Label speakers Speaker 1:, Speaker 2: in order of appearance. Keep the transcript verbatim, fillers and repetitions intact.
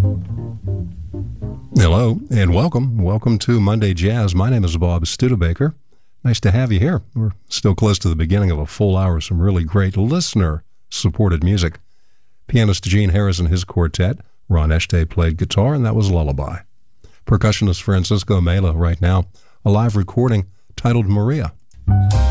Speaker 1: Hello and welcome. Welcome to Monday Jazz. My name is Bob Studebaker. Nice to have you here. We're still close to the beginning of a full hour of some really great listener-supported music. Pianist Gene Harris and his quartet. Ron Eshte played guitar, and that was Lullaby. Percussionist Francisco Mela right now, a live recording titled Maria.